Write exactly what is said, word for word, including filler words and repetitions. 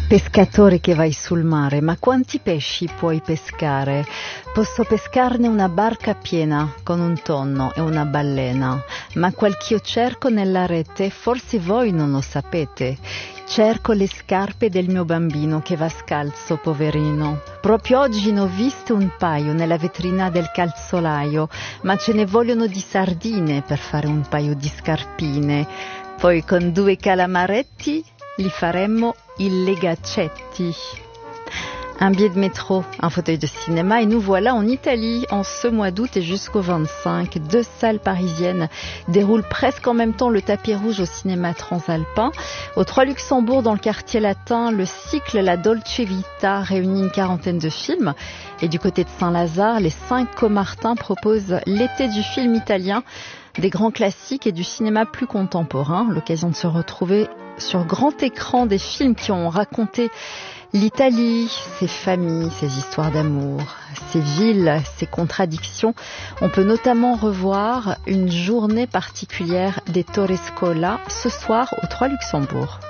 Pescatore che vai sul mare, ma quanti pesci puoi pescare? Posso pescarne una barca piena con un tonno e una balena, ma quel ch'io cerco nella rete forse voi non lo sapete. Cerco le scarpe del mio bambino che va scalzo, poverino. Proprio oggi ne ho visto un paio nella vetrina del calzolaio, ma ce ne vogliono di sardine per fare un paio di scarpine. Poi con due calamaretti li faremmo i legaccetti. Un billet de métro, un fauteuil de cinéma et nous voilà en Italie en ce mois d'août et jusqu'au vingt-cinq. Deux salles parisiennes déroulent presque en même temps le tapis rouge au cinéma transalpin. Au trois Luxembourg, dans le quartier latin, le cycle La Dolce Vita réunit une quarantaine de films. Et du côté de Saint-Lazare, les cinq Comartins proposent l'été du film italien, des grands classiques et du cinéma plus contemporain. L'occasion de se retrouver sur grand écran des films qui ont raconté l'Italie, ses familles, ses histoires d'amour, ses villes, ses contradictions. On peut notamment revoir une journée particulière des Torrescola ce soir au trois Luxembourg.